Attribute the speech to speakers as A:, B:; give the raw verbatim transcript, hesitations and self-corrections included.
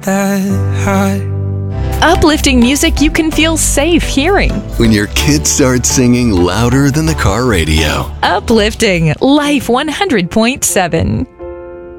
A: that high.
B: Uplifting music you can feel safe hearing.
C: When your kids start singing louder than the car radio.
B: Uplifting Life one hundred point seven.